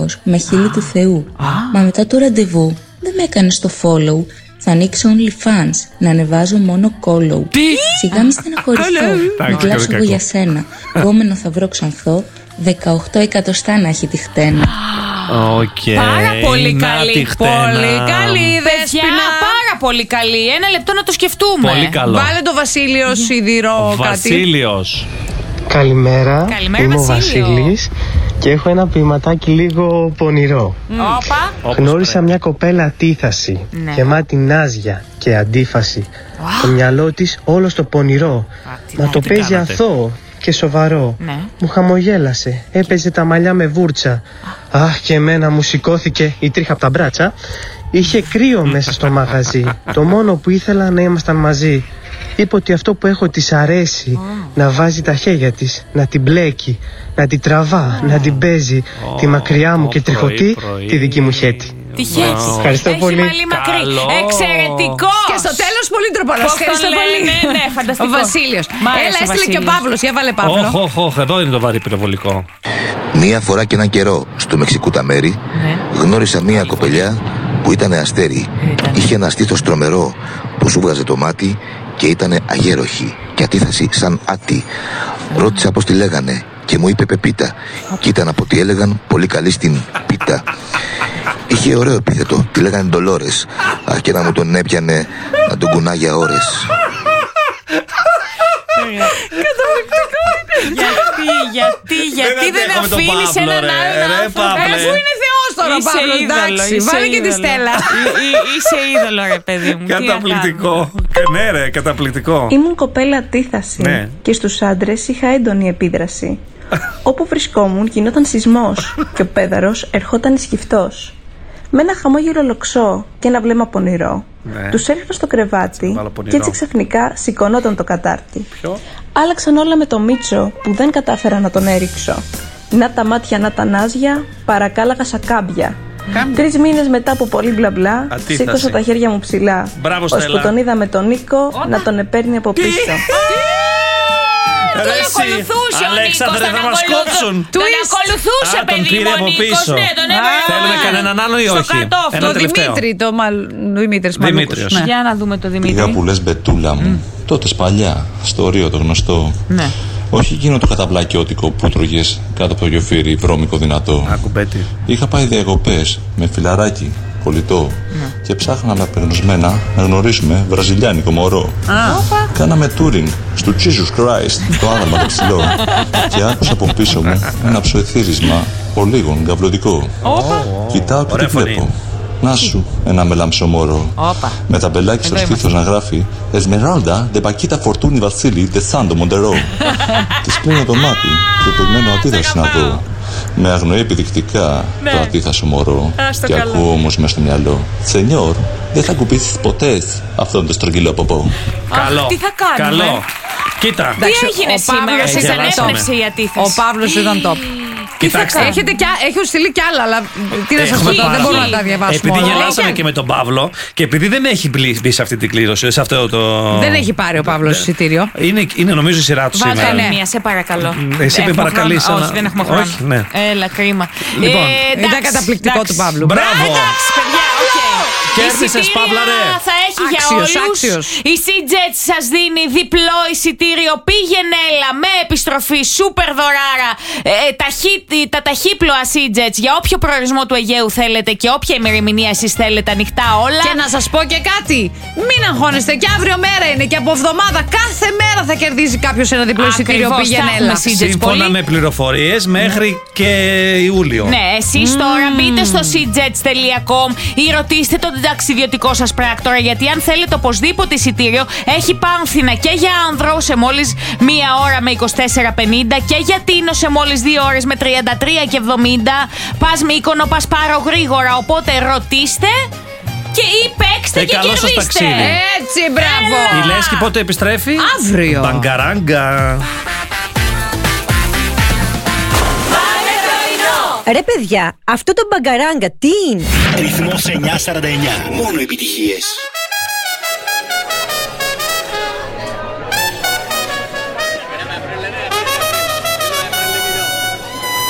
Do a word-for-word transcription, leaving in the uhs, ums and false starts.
Παναθηναϊκός με χείλη του Θεού. Μα μετά το ραντεβού δεν με έκανες το follow. Θα ανοίξω OnlyFans, να ανεβάζω μόνο follow. Τι? Σιγά μη στεναχωρηθώ, να κλάσω εγώ για σένα. Επόμενο θα βρω ξανθό, δεκαοκτώ εκατοστά να έχει τη χτένα. Okay. Πάρα πολύ καλή. Πολύ καλή, Δέσποινα. Πάρα πολύ καλή. Ένα λεπτό να το σκεφτούμε. Πολύ καλό. Βάλε το Βασίλειο Σιδηρό ο κάτι. Βασίλειος. Καλημέρα. Καλημέρα, είμαι Βασίλειο. ο Βασίλης και έχω ένα ποιηματάκι λίγο πονηρό. Όπα. Γνώρισα μια κοπέλα αντίθαση, Ναι. γεμάτη νάζια και αντίφαση. Το μυαλό της όλο στο πονηρό. τι Μα να- το τι παίζει κάνατε? αθώο και σοβαρό. Ναι. Μου χαμογέλασε, έπαιζε τα μαλλιά με βούρτσα. Αχ, και εμένα μου σηκώθηκε η τρίχα από τα μπράτσα. Είχε κρύο μέσα στο μαγαζί. Το μόνο που ήθελα να ήμασταν μαζί. Είπε ότι αυτό που έχω της αρέσει, να βάζει τα χέρια της, να την μπλέκει, να την τραβά, να την παίζει, τη μακριά μου και πρωί, τριχωτή, πρωί. τη δική μου χέτη. Τι χέτη. Ευχαριστώ Έχει πολύ. μαλλί μακρύ. Καλό. Εξαιρετικό. Και στο τέλος πολύ τροπαλός. Πώς τον Ευχαριστώ πολύ. λένε, ναι, φανταστικό. Ο Βασίλειος. Μ' άρεσε Έλα, ο έστειλε και ο Βασίλης. Παύλος. Για βάλε Παύλο. Όχ, όχ, όχ, εδώ είναι το βαρύ πυροβολικό. Μία φορά και έναν καιρό στο Μεξικού τα μέρη γνώρισα μία κοπελιά που ήταν αστέρι. Είχε ένα στήθος τρομερό που σου βγάζε το μάτι και ήταν αγέροχη και αντίθεση σαν άτι. Ρώτησα πως τη λέγανε και μου είπε Πεπίτα και ήταν από ό,τι έλεγαν πολύ καλή στην πίτα. Είχε ωραίο επίθετο, τη λέγανε Ντολόρες. Αχ, και να μου τον έπιανε να τον κουνά για ώρες. Γιατί, γιατί, γιατί δεν αντέχω με τον αφήνεις Παύλο, έναν ρε, άλλον ρε, άνθρωπο. Παύλε. Ε, Αφού είναι θεός τώρα ο Είσαι Παύλος, είδωλο, εντάξει. είσαι Βάλε και τη είδωλο. Στέλλα. Ε, ε, Είσαι είδωλο, ρε παιδί μου. Τι να Καταπληκτικό. Ναι, ρε, καταπληκτικό. Ήμουν κοπέλα αντίθαση Ναι. και στους άντρες είχα έντονη επίδραση. Όπου βρισκόμουν γινόταν σεισμός και ο πέδαρος ερχόταν ισχυφτός. Με ένα χαμόγελο λοξό και ένα βλέμμα πονηρό, Ναι. τους έριχνα στο κρεβάτι βάλω πονηρό. και έτσι ξαφνικά σηκωνόταν το κατάρτι. Ποιο? Άλλαξαν όλα με το Μίτσο που δεν κατάφερα να τον έριξω. Να τα μάτια, να τα νάζια, παρακάλαγα σακάμπια. Τρεις μήνες μετά από πολύ μπλα μπλα, Αντίθαση. σήκωσα τα χέρια μου ψηλά. Μπράβο, ώσπου Στέλλα. τον είδα με τον Νίκο να τον επέρνει από πίσω. Ρε, Τον εσύ, ακολουθούσε ο Αλέξανδρε, Νίκος, θα τον μας ακολουθού- κόψουν. Τον ακολουθούσε, Α, τον παιδί πήρε μου, ο από Νίκος, πίσω. ναι, τον έβαλε. Θέλουμε κανέναν άλλο ή Στο όχι? κατόφλι. Ένα Το τελευταίο. Δημήτρη, το μαλ... Δημήτρης Μαλούκος. Δημήτριος. Ναι. Για να δούμε το Πήγα Δημήτρη. που λες μπετούλα μου, τότε παλιά, στο Ρίο το γνωστό. Ναι. Όχι εκείνο το καταπλακιώτικο που τρώγες κάτω από το γιοφύρι, βρώμικο δυνατό. Ακουμπέτη. Είχα πάει διακοπές με φιλαράκι, κολλητό. Και ψάχναμε απεγνωσμένα να γνωρίσουμε βραζιλιάνικο μωρό. Κάναμε touring στο Jesus Christ, το άγαλμα το ψηλό. Και άκουσα από πίσω μου ένα ψοεθύρισμα ολίγων γκαβλωτικό. Κοιτάω και τι Ωραία φωνή. βλέπω. Να σου, ένα μελάμψο μωρό. Όπα. Με τα μπελάκι στο Εδώ στήθος να γράφει Εσμεράλντα, de Paquita Fortuny Βασίλη, de Santo Monteró. Της κλείνω το μάτι και περιμένω αντίδραση να δω. Με αγνοεί επιδεικτικά το αντίθασο μωρό. Και ακούω όμως μες στο μυαλό Σενιόρ, δεν θα κουπίσεις ποτέ αυτόν τον στρογγυλό ποπό. Καλό. τι θα κάνουμε? Καλό. Κοίτα. Τι έγινε ο σήμερα, Παύλος σε ήταν ανέπνευσε η αντίθεση. Ο Παύλος ήταν top. Κοιτάξτε. Έχετε κι, α- έχω στείλει κι άλλα, αλλά τι να σας πω Έχουμε τώρα, δεν πάρα μπορούμε να πολλά. τα διαβάσουμε Επειδή όλα. γελάσαμε και με τον Παύλο και επειδή δεν έχει μπει μπει σε αυτή την κλήρωση, σε αυτό το. Δεν έχει πάρει ο Παύλος εισιτήριο. Είναι, είναι νομίζω η σειρά του Βάλτε σήμερα. μία, σε παρακαλώ. Εσύ με Έχουμε παρακαλείς, χρόνο? αλλά- Όχι, δεν έχουμε χρόνο. όχι, ναι. Έλα, κρίμα. Λοιπόν, Ε, Ήταν εντάξει, καταπληκτικό εντάξει. του Παύλου. Μπράβο. Εντάξει, παιδιά, οκ. Κέρδισες, Εισιτήρια Παύλα, ρε. θα έχει για Άξιος, όλους. άξιος. Η Seajets σας δίνει διπλό εισιτήριο. Πήγαινε έλα με επιστροφή, σούπερ δωράρα. Ε, ταχύ, τα ταχύπλοα Seajets για όποιο προορισμό του Αιγαίου θέλετε και όποια ημερομηνία εσείς θέλετε, ανοιχτά όλα. Και να σας πω και κάτι. Μην αγχώνεστε, και αύριο μέρα είναι και από εβδομάδα. Κάθε μέρα θα κερδίζει κάποιος ένα διπλό εισιτήριο. Ακριβώς, Πήγαινε θα έχουμε έλα. Seajets Σύμφωνα πολύ. με πληροφορίες μέχρι και Ιούλιο. Ναι, εσείς τώρα μπείτε στο seajets τελεία com ή ρωτήστε τον ταξιδιωτικό σας πράκτορα, γιατί αν θέλετε οπωσδήποτε εισιτήριο, έχει Πάνθηνα και για άνδρο σε μόλις μία ώρα με είκοσι τέσσερα πενήντα και για Τίνο σε μόλις δύο ώρες με τριάντα τρία και εβδομήντα. Πας Μύκονο, πας Πάρο γρήγορα, οπότε ρωτήστε και ή παίξτε Ε, και καλό σας κερδίστε. ταξίδι. Έτσι, μπράβο. Η Λέσκη πότε επιστρέφει? Αύριο. Μπαγκαράγκα. Ρε παιδιά, αυτό το μπαγκαράγκα τι είναι? Ρυθμός εννιακόσια σαράντα εννιά. Μόνο επιτυχίες.